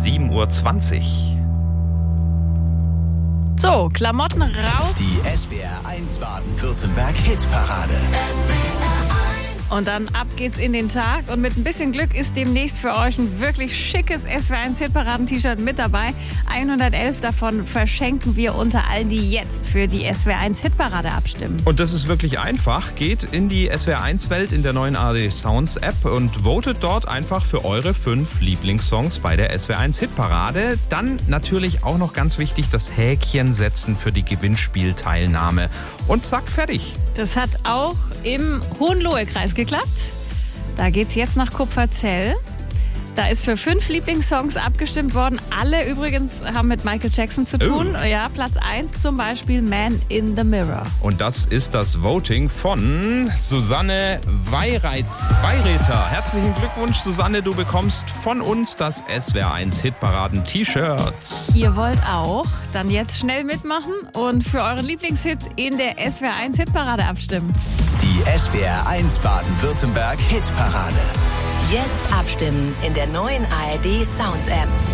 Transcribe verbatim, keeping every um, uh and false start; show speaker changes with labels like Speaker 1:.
Speaker 1: sieben Uhr zwanzig.
Speaker 2: So, Klamotten raus.
Speaker 3: Die S W R eins Baden-Württemberg Hitparade.
Speaker 2: Und dann ab geht's in den Tag. Und mit ein bisschen Glück ist demnächst für euch ein wirklich schickes S W R eins Hitparaden-T-Shirt mit dabei. hundertelf davon verschenken wir unter allen, die jetzt für die S W R eins Hitparade abstimmen.
Speaker 1: Und das ist wirklich einfach. Geht in die S W R eins Welt in der neuen A R D Sounds App und votet dort einfach für eure fünf Lieblingssongs bei der S W R eins Hitparade. Dann natürlich auch noch ganz wichtig, das Häkchen setzen für die Gewinnspielteilnahme. Und zack, fertig.
Speaker 2: Das hat auch im Hohenlohe-Kreis geklappt. Da geht's jetzt nach Kupferzell. Da ist für fünf Lieblingssongs abgestimmt worden. Alle übrigens haben mit Michael Jackson zu tun. Oh. Ja, Platz eins zum Beispiel Man in the Mirror.
Speaker 1: Und das ist das Voting von Susanne Weireit- Weireter. Herzlichen Glückwunsch, Susanne. Du bekommst von uns das S W R eins Hitparaden-T-Shirt.
Speaker 2: Ihr wollt auch? Dann jetzt schnell mitmachen und für euren Lieblingshit in der S W R eins Hitparade abstimmen.
Speaker 3: Die S W R eins Baden-Württemberg Hitparade.
Speaker 4: Jetzt abstimmen in der neuen A R D Sounds App.